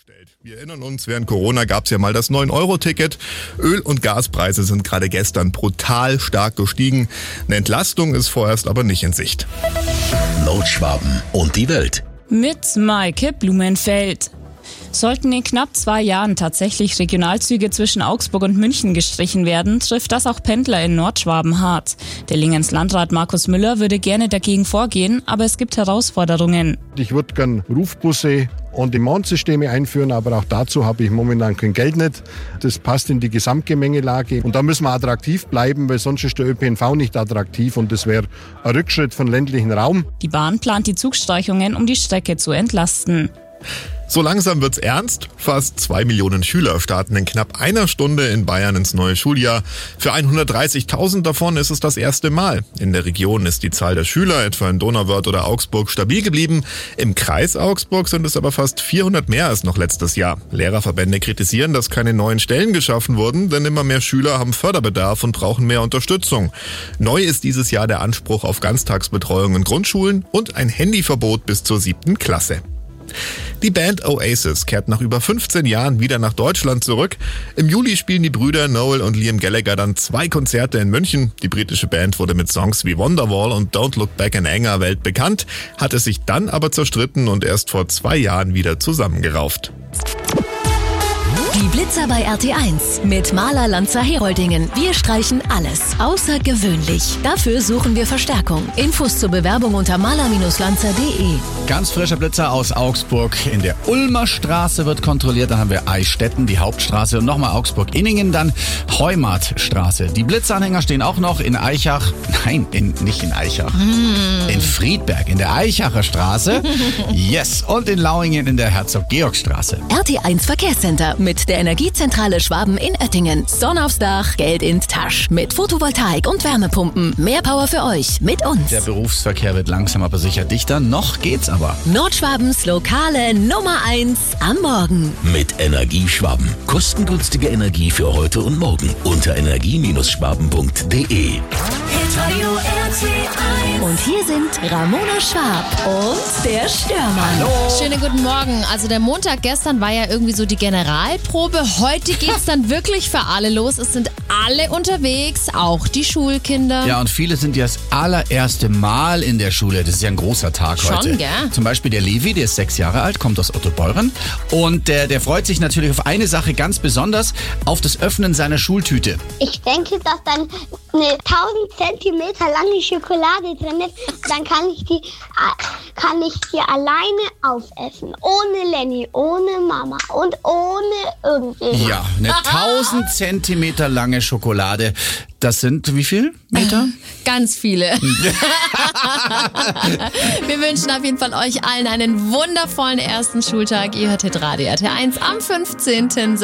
umgestellt. Wir erinnern uns, während Corona gab es ja mal das 9-Euro-Ticket. Öl- und Gaspreise sind gerade gestern brutal stark gestiegen. Eine Entlastung ist vorerst aber nicht in Sicht. Nordschwaben und die Welt. Mit Maike Blumenfeld. Sollten in knapp 2 Jahren tatsächlich Regionalzüge zwischen Augsburg und München gestrichen werden, trifft das auch Pendler in Nordschwaben hart. Der Lingens Landrat Markus Müller würde gerne dagegen vorgehen, aber es gibt Herausforderungen. Ich würde gerne Rufbusse On-Demand-Systeme einführen, aber auch dazu habe ich momentan kein Geld nicht. Das passt in die Gesamtgemengelage und da müssen wir attraktiv bleiben, weil sonst ist der ÖPNV nicht attraktiv und das wäre ein Rückschritt von ländlichen Raum. Die Bahn plant die Zugstreichungen, um die Strecke zu entlasten. So langsam wird's ernst. Fast 2 Millionen Schüler starten in knapp einer Stunde in Bayern ins neue Schuljahr. Für 130.000 davon ist es das erste Mal. In der Region ist die Zahl der Schüler, etwa in Donauwörth oder Augsburg, stabil geblieben. Im Kreis Augsburg sind es aber fast 400 mehr als noch letztes Jahr. Lehrerverbände kritisieren, dass keine neuen Stellen geschaffen wurden, denn immer mehr Schüler haben Förderbedarf und brauchen mehr Unterstützung. Neu ist dieses Jahr der Anspruch auf Ganztagsbetreuung in Grundschulen und ein Handyverbot bis zur 7. Klasse. Die Band Oasis kehrt nach über 15 Jahren wieder nach Deutschland zurück. Im Juli spielen die Brüder Noel und Liam Gallagher dann 2 Konzerte in München. Die britische Band wurde mit Songs wie Wonderwall und Don't Look Back in Anger weltbekannt, hatte sich dann aber zerstritten und erst vor 2 Jahren wieder zusammengerauft. Die Blitzer bei RT1 mit Maler Lanza Heroldingen. Wir streichen alles außergewöhnlich. Dafür suchen wir Verstärkung. Infos zur Bewerbung unter maler-lanza.de. Ganz frischer Blitzer aus Augsburg. In der Ulmer Straße wird kontrolliert. Dann haben wir Eichstätten, die Hauptstraße und nochmal Augsburg-Inningen, dann Heumartstraße. Die Blitzanhänger stehen auch noch in Eichach. Nein, nicht in Eichach. In Friedberg, in der Eichacher Straße. Yes. Und in Lauingen in der Herzog-Georg-Straße. RT1 Verkehrscenter mit der Energiezentrale Schwaben in Oettingen. Sonne aufs Dach, Geld in Tasch. Mit Photovoltaik und Wärmepumpen. Mehr Power für euch mit uns. Der Berufsverkehr wird langsam aber sicher dichter. Noch geht's aber. Nordschwabens lokale Nummer 1 am Morgen. Mit Energieschwaben. Kostengünstige Energie für heute und morgen. Unter energie-schwaben.de. Und hier sind Ramona Schwab und der Störmann. Schönen guten Morgen. Also der Montag gestern war ja irgendwie so die Generalprobe. Heute geht's dann wirklich für alle los. Es sind alle unterwegs, auch die Schulkinder. Ja, und viele sind ja das allererste Mal in der Schule. Das ist ja ein großer Tag heute. Schon, gell? Zum Beispiel der Levi, der ist 6 Jahre alt, kommt aus Ottobeuren. Und der freut sich natürlich auf eine Sache ganz besonders, auf das Öffnen seiner Schultüte. Ich denke, dass dann eine 1000 Zentimeter lange Schokolade drin ist. Dann kann ich die alleine aufessen. Ohne Lenny, ohne Mama und ohne irgendjemand. Ja, eine 1000 Zentimeter lange Schokolade. Das sind wie viel Meter? Ganz viele. Wir wünschen auf jeden Fall euch allen einen wundervollen ersten Schultag. Ihr hört Hitradio RT1 am 15.